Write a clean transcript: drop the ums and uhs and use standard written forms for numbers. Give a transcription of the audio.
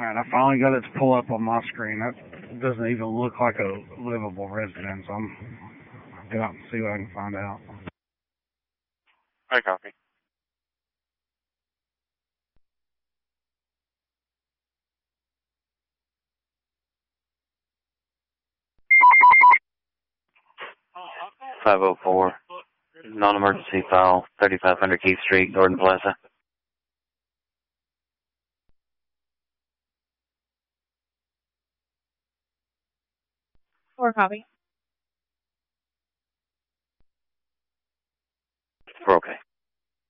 Alright, I finally got it to pull up on my screen. That doesn't even look like a livable residence. I'll get out and see what I can find out. I copy. .504, non-emergency file, 3500 Keith Street, Gordon Plaza. 4 copy. We're okay.